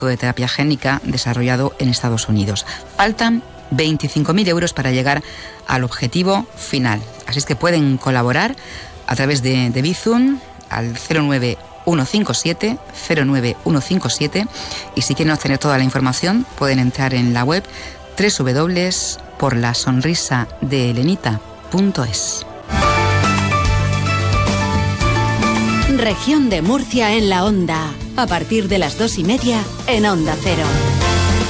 de terapia génica desarrollado en Estados Unidos. Faltan 25.000 euros para llegar al objetivo final. Así es que pueden colaborar a través de Bizum al 09157 y si quieren obtener toda la información pueden entrar en la web www.porlasonrisadeelenita.es. Región de Murcia en la Onda, a partir de las 2:30 en Onda Cero.